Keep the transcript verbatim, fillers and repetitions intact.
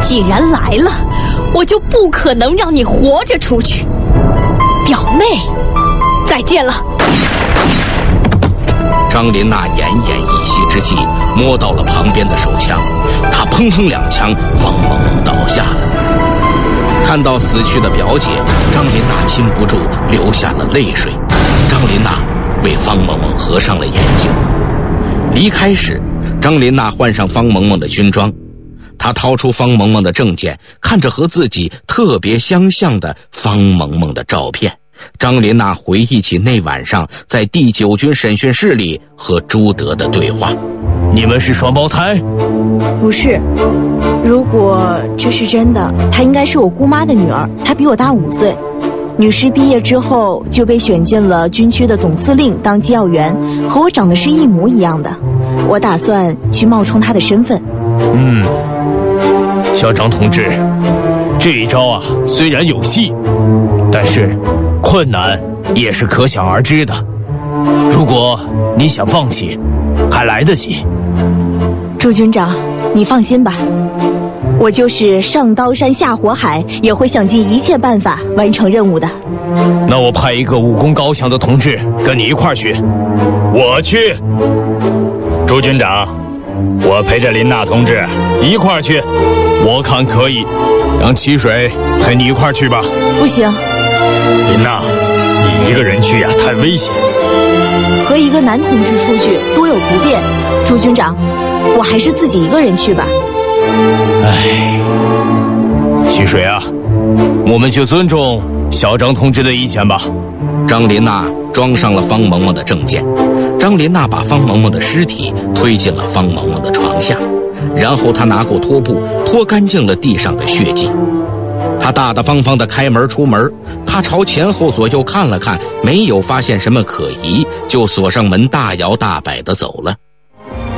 既然来了，我就不可能让你活着出去。表妹，再见了。 张琳娜奄奄一息之际，摸到了旁边的手枪，她砰砰两枪，方萌萌倒下了。看到死去的表姐，张琳娜禁不住流下了泪水。张琳娜为方萌萌合上了眼睛。离开时，张琳娜换上方萌萌的军装，她掏出方萌萌的证件，看着和自己特别相像的方萌萌的照片。张琳娜回忆起那晚上在第九军审讯室里和朱德的对话。 你们是双胞胎？ 不是，如果这是真的，她应该是我姑妈的女儿，她比我大五岁。女师毕业之后就被选进了军区的总司令当机要员，和我长得是一模一样的。我打算去冒充她的身份。 嗯，小张同志，这一招啊虽然有戏，但是困难也是可想而知的。如果你想放弃，还来得及。 朱军长，你放心吧，我就是上刀山下火海，也会想尽一切办法完成任务的。 那我派一个武功高强的同志跟你一块儿去。我去。朱军长，我陪着林娜同志一块儿去，我看可以。让七水陪你一块儿去吧。 不行， 林娜，你一个人去呀、啊，太危险。 和一个男同志出去多有不便。朱军长，我还是自己一个人去吧。 唉，七水啊，我们就尊重小张同志的意见吧。 张琳娜装上了方萌萌的证件，张琳娜把方萌萌的尸体推进了方萌萌的床下，然后她拿过拖布拖干净了地上的血迹。她大大方方地开门出门，她朝前后左右看了看，没有发现什么可疑，就锁上门，大摇大摆地走了。